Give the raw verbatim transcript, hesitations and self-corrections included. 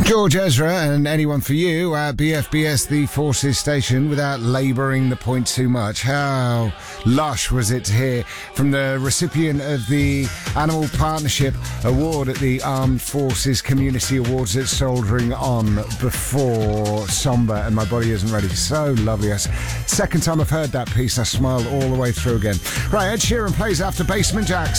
George Ezra and Anyone for You at B F B S The Forces Station without labouring the point too much. How lush was it to hear from the recipient of the Animal Partnership Award at the Armed Forces Community Awards at Soldiering On before Somber and My Body Isn't Ready. So lovely. Second time I've heard that piece, I smiled all the way through again. Right, Ed Sheeran plays after Basement Jacks.